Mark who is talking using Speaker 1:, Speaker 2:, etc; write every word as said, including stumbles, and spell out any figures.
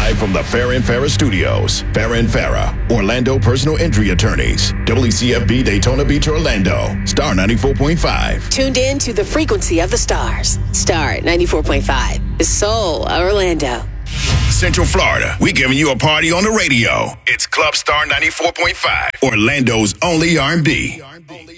Speaker 1: Live from the Farrah and Farrah Studios. Farrah and Farrah, Orlando personal injury attorneys. W C F B Daytona Beach, Orlando. Star ninety-four point five.
Speaker 2: Tuned in to the frequency of the stars. Star ninety-four point five. The soul of Orlando.
Speaker 1: Central Florida, we giving you a party on the radio. It's Club Star ninety-four point five. Orlando's only R and B.